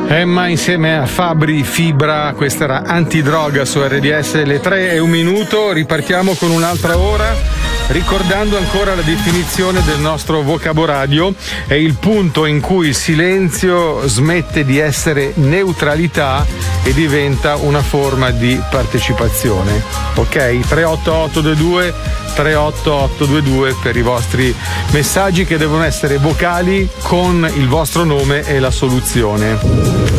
Emma insieme a Fabri Fibra, questa era Antidroga su RDS, le 3:01, ripartiamo con un'altra ora. Ricordando ancora la definizione del nostro vocabolario, è il punto in cui il silenzio smette di essere neutralità e diventa una forma di partecipazione. Ok? 38822 38822 per i vostri messaggi che devono essere vocali con il vostro nome e la soluzione.